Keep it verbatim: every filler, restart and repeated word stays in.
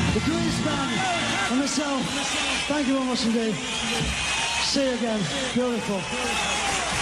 the Grease Band, and myself. Thank you very much indeed. See you again. Beautiful.